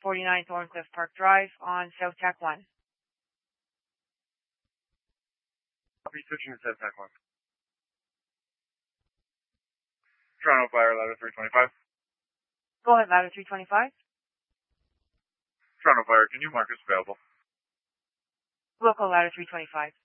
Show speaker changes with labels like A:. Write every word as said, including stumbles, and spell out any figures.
A: forty-nine Thorncliffe Park Drive on South Tack one.
B: Copy, switching to South Tack one. Toronto Fire, ladder three twenty-five.
A: Go ahead, ladder three twenty-five.
B: Toronto Fire, can you mark us available?
A: Local ladder three twenty-five.